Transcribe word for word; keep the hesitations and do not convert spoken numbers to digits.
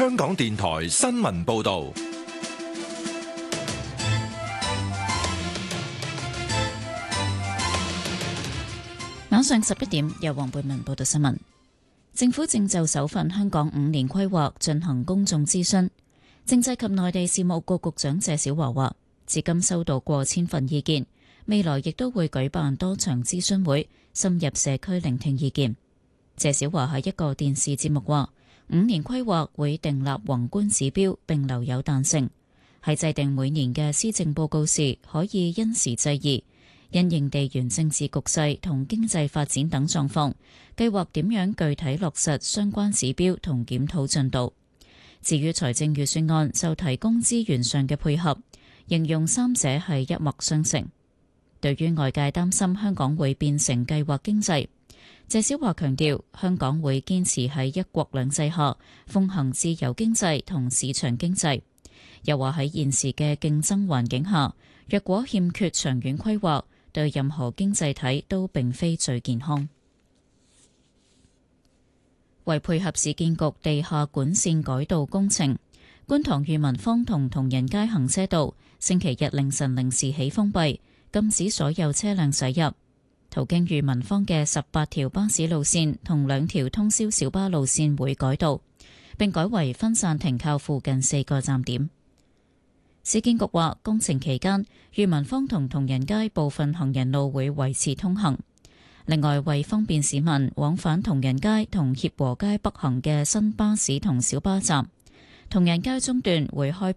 香港電台新聞報道。 晚上十一點，由黃貝文報道新聞。政府正就首份香港五年規劃進行公眾諮詢。政制及內地事務局局長謝小華話，至今收到過千份意見，未來亦都會舉辦多場諮詢會，深入社區聆聽意見。謝小華喺一個電視節目話，五年規劃會訂立宏觀指標並留有彈性，喺制定每年嘅施政報告時可以因時制宜，因應地緣政治局勢同經濟發展等狀況，計劃點樣具體落實相關指標同檢討進度。至於財政預算案就提供資源上嘅配合，形容三者係一脈相承。對於外界擔心香港會變成計劃經濟，謝小華強調香港會堅持喺一國兩制下奉行自由經濟同市場經濟。又話喺現時嘅競爭環境下，若果欠缺長遠規劃，對任何經濟體都並非最健康。為配合市建局地下管線改道工程，觀塘裕民坊同同仁街行車道星期日凌晨零時起封閉，禁止所有車輛駛入。途經裕民坊嘅十八條巴士路線同兩條通宵小巴路線會改道，並改為分散停靠附近四個站點。市建局話，工程期間裕民坊同同仁街部分行人路會維持通行。另外，為方便市民往返同仁街同協和街北行嘅新巴士同小巴站，同仁街中段會開